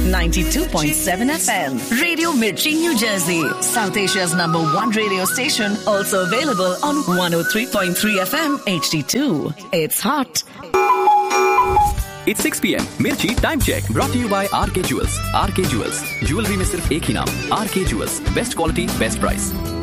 92.7 FM. Radio Mirchi, New Jersey. South Asia's #1 radio station. Also available on 103.3 FM HD2. It's hot. It's 6 p.m. Mirchi Time Check brought to you by RK Jewels. RK Jewels. Jewelry में सिर्फ एक ही नाम RK Jewels. Best quality, best price.